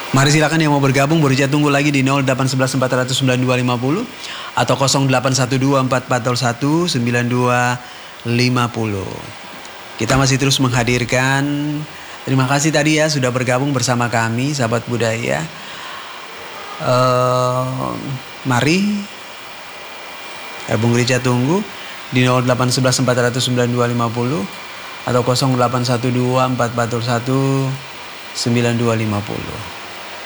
Mari silakan yang mau bergabung, Borja tunggu lagi di 0811 492 50 atau 0812 4401 9250. Kita masih terus menghadirkan. Terima kasih tadi ya sudah bergabung bersama kami, sahabat budaya. Mari Bung Rica tunggu di 0811 492 50 atau 0812 4401 9250.